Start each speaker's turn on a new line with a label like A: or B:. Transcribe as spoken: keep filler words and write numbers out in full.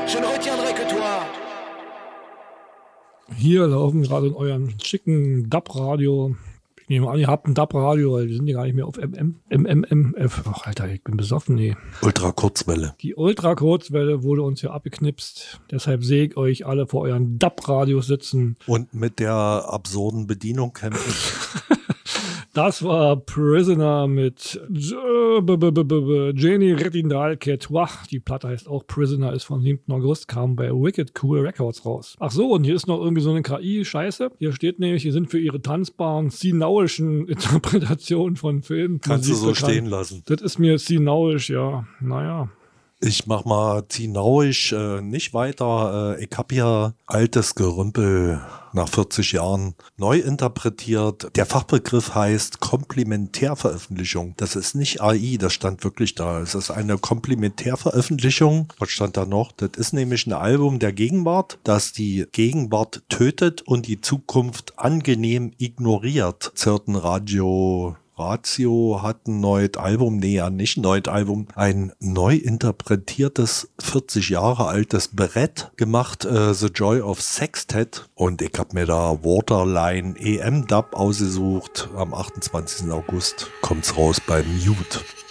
A: Hier laufen gerade in eurem schicken D A B-Radio. Ich nehme an, ihr habt ein D A B-Radio, weil wir sind ja gar nicht mehr auf M M, M M M F. Ach, Alter, ich bin besoffen, nee.
B: Ultrakurzwelle.
A: Die Ultrakurzwelle wurde uns ja abgeknipst. Deshalb sehe ich euch alle vor euren D A B-Radios sitzen.
B: Und mit der absurden Bedienung kämpfen.
A: Das war Prisoner mit Jenny Retindal-Quetois. Die Platte heißt auch Prisoner, ist vom siebten August, kam bei Wicked Cool Records raus. Ach so, und hier ist noch irgendwie so eine K I-Scheiße. Hier steht nämlich, hier sind für ihre tanzbaren sinauischen Interpretationen von Filmen.
B: Kannst
A: Musik
B: du so
A: bekannt.
B: stehen lassen.
A: Das ist mir sinauisch, ja. Naja.
B: Ich mach mal zinauisch äh, nicht weiter. Äh, ich hab hier altes Gerümpel nach vierzig Jahren neu interpretiert. Der Fachbegriff heißt Komplementärveröffentlichung. Das ist nicht A I, das stand wirklich da. Es ist eine Komplementärveröffentlichung. Was stand da noch? Das ist nämlich ein Album der Gegenwart, das die Gegenwart tötet und die Zukunft angenehm ignoriert. Zirten Radio... Ratio hat ein neues Album, nee, ja nicht ein neues Album, ein neu interpretiertes, vierzig Jahre altes Brett gemacht, äh, The Joy of Sextet. Und ich habe mir da Waterline E M Dub ausgesucht. Am achtundzwanzigsten August kommt's raus bei Mute.